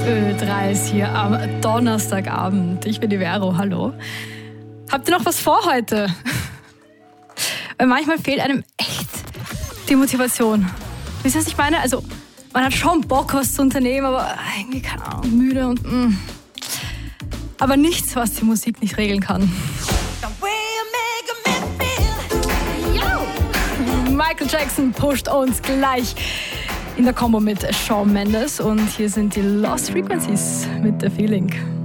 Ö3 ist hier am Donnerstagabend. Ich bin die Vero, hallo. Habt ihr noch was vor heute? Weil manchmal fehlt einem echt die Motivation. Wisst ihr, was ich meine? Also, man hat schon Bock, was zu unternehmen, aber irgendwie, keine Ahnung, müde und... Aber nichts, was die Musik nicht regeln kann. Michael Jackson pusht uns gleich in der Kombo mit Shawn Mendes und hier sind die Lost Frequencies mit The Feeling.